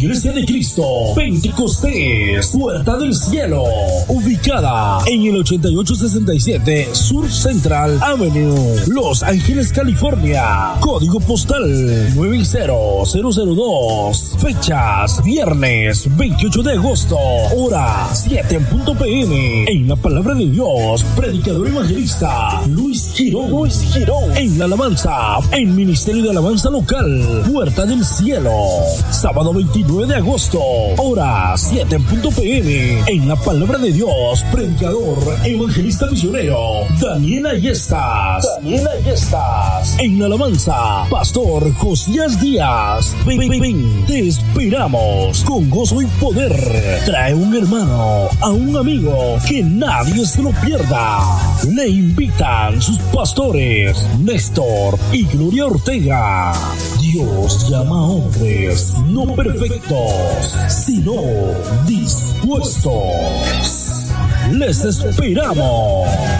Iglesia de Cristo Pentecostés, Puerta del Cielo, ubicada en el 8867 Sur Central Avenue, Los Ángeles, California, código postal 90002, fechas viernes 28 de agosto, hora 7 p.m. En la palabra de Dios, predicador evangelista Luis Girón, en la alabanza, en Ministerio de Alabanza Local, Puerta del Cielo, sábado 29 de agosto, hora 7 p.m. En la palabra de Dios, predicador evangelista misionero Daniel Ayestas, en la alabanza, pastor Josías Díaz. Ven, te esperamos con gozo y poder. Trae un hermano, a un amigo, que nadie se lo pierda. Le invitan sus pastores Néstor y Gloria Ortega. Dios llama a hombres no perfectos, sino dispuestos. Les esperamos.